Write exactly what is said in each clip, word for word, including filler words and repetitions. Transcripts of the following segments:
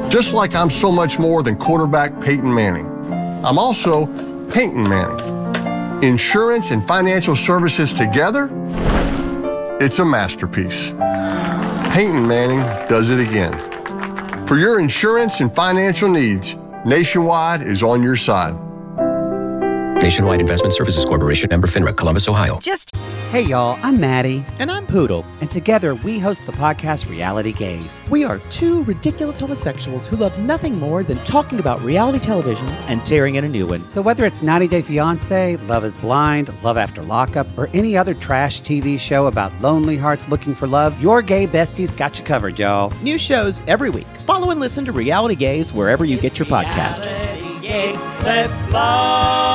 Just like I'm so much more than quarterback Peyton Manning. I'm also Peyton Manning. Insurance and financial services together, it's a masterpiece. Peyton Manning does it again. For your insurance and financial needs, Nationwide is on your side. Nationwide Investment Services Corporation, member FINRA, Columbus, Ohio. Just Hey, y'all, I'm Maddie. And I'm Poodle. And together, we host the podcast Reality Gaze. We are two ridiculous homosexuals who love nothing more than talking about reality television and tearing in a new one. So whether it's ninety day fiancé, Love is Blind, Love After Lockup, or any other trash T V show about lonely hearts looking for love, your gay besties got you covered, y'all. New shows every week. Follow and listen to Reality Gaze wherever you get your podcast. Reality Gaze, let's love.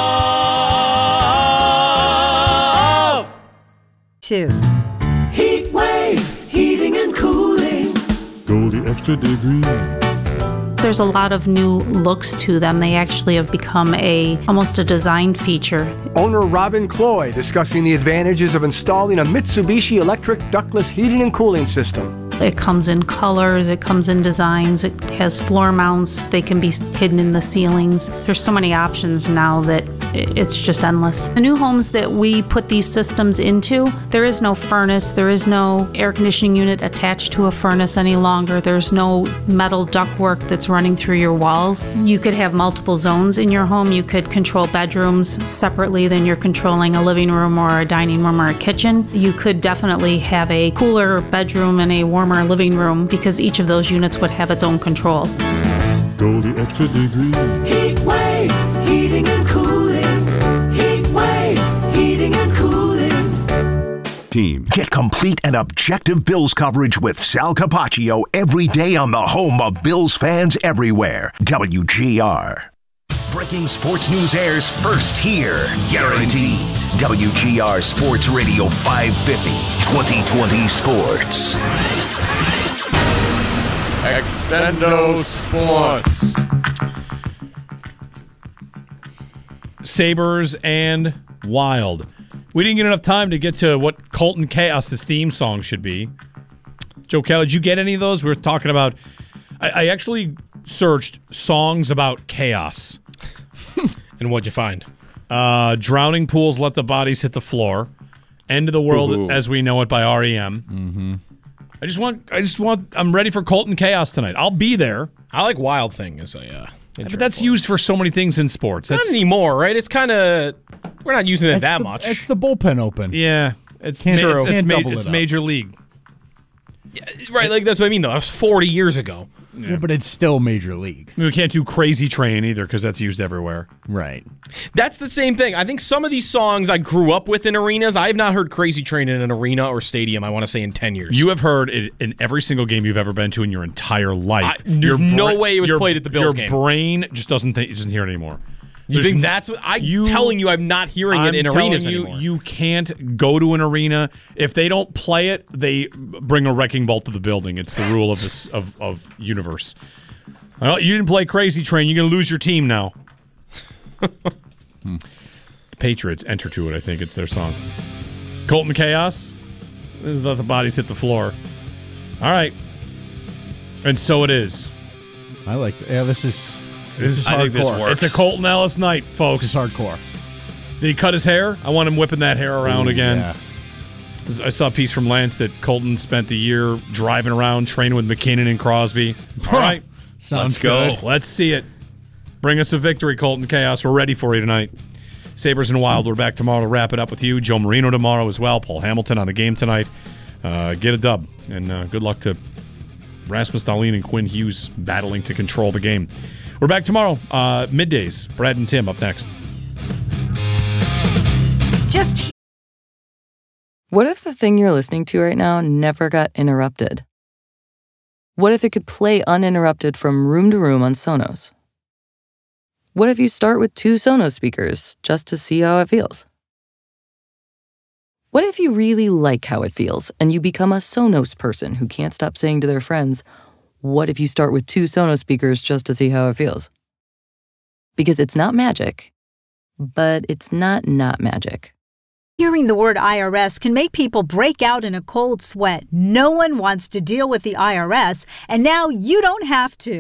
Two. Heat wave, heating and cooling. Go the extra degree. There's a lot of new looks to them. They actually have become a almost a design feature. Owner Robin Cloy discussing the advantages of installing a Mitsubishi electric ductless heating and cooling system. It comes in colors, it comes in designs, it has floor mounts, they can be hidden in the ceilings. There's so many options now that it's just endless. The new homes that we put these systems into, there is no furnace, there is no air conditioning unit attached to a furnace any longer, there's no metal ductwork that's running through your walls. You could have multiple zones in your home, you could control bedrooms separately than you're controlling a living room or a dining room or a kitchen. You could definitely have a cooler bedroom and a warmer living room because each of those units would have its own control. Go the extra degree. Heat wave, heating and cooling. Heat wave, heating and cooling. Team. Get complete and objective Bills coverage with Sal Capaccio every day on the home of Bills fans everywhere. W G R. Breaking sports news airs first here. Guaranteed. W G R Sports Radio five fifty. twenty twenty Sports. Extendo Sports. Sabres and Wild. We didn't get enough time to get to what Colton Chaos's theme song should be. Joe Kelly, did you get any of those? We were talking about... I, I actually searched songs about chaos. And what'd you find? Uh, Drowning Pools, Let the Bodies Hit the Floor. End of the World Ooh. as We Know It by R E M. Mm-hmm. I just want, I just want, I'm ready for Colton Chaos tonight. I'll be there. I like Wild Thing as a, uh, yeah, but that's used for so many things in sports. That's, not anymore, right? It's kind of, we're not using it it's that the, much. It's the bullpen open. Yeah, it's can't, ma- it's, can't it's, ma- double it's it up. major league. Yeah, right, like that's what I mean, though. That was forty years ago. Yeah. Yeah, but it's still major league. We can't do Crazy Train either because that's used everywhere. Right. That's the same thing. I think some of these songs I grew up with in arenas. I have not heard Crazy Train in an arena or stadium, I want to say, in ten years. You have heard it in every single game you've ever been to in your entire life. I, there's no way it was your, played at the Bills your game. Your brain just doesn't think, it doesn't hear it anymore. You There's think n- that's what I'm you, telling you? I'm not hearing I'm it in telling arenas you, anymore. You can't go to an arena if they don't play it. They bring a wrecking ball to the building. It's the rule of this of of universe. Well, you didn't play Crazy Train. You're gonna lose your team now. hmm. The Patriots enter to it. I think it's their song. Colton Chaos. This is Let the Bodies Hit the Floor. All right, and so it is. I like. The, yeah, this is. This, This is I think this hardcore. works. It's a Colton Ellis night, folks. This is hardcore. Did he cut his hair? I want him whipping that hair around Ooh, again. yeah. I saw a piece from Lance that Colton spent the year driving around, training with McKinnon and Crosby. All right. Sounds Let's go. good. Let's see it. Bring us a victory, Colton Chaos. We're ready for you tonight. Sabres and Wild, we're back tomorrow to wrap it up with you. Joe Marino tomorrow as well. Paul Hamilton on the game tonight. Uh, get a dub. And uh, good luck to Rasmus Dahlin and Quinn Hughes battling to control the game. We're back tomorrow, uh, middays. Brad and Tim up next. Just. What if the thing you're listening to right now never got interrupted? What if it could play uninterrupted from room to room on Sonos? What if you start with two Sonos speakers just to see how it feels? What if you really like how it feels and you become a Sonos person who can't stop saying to their friends, what if you start with two Sonos speakers just to see how it feels? Because it's not magic, but it's not not magic. Hearing the word I R S can make people break out in a cold sweat. No one wants to deal with the I R S, and now you don't have to.